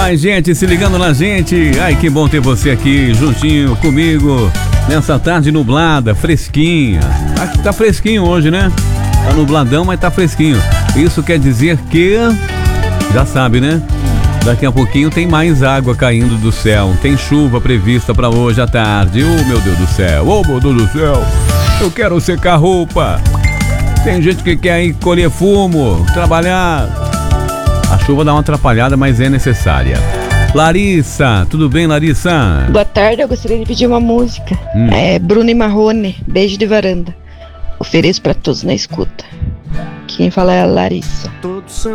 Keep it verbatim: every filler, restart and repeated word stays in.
Mais gente se ligando na gente. Ai, que bom ter você aqui juntinho comigo nessa tarde nublada, fresquinha. Tá, tá fresquinho hoje, né? Tá nubladão, mas tá fresquinho. Isso quer dizer que, já sabe, né? Daqui a pouquinho tem mais água caindo do céu. Tem chuva prevista pra hoje à tarde. Oh, meu Deus do céu. Oh, meu Deus do céu. Eu quero secar roupa. Tem gente que quer ir colher fumo, trabalhar. A chuva dá uma atrapalhada, mas é necessária. Larissa, tudo bem, Larissa? Boa tarde, eu gostaria de pedir uma música. Hum. É Bruno e Marrone, Beijo de Varanda. Ofereço pra todos na escuta. Quem fala é a Larissa.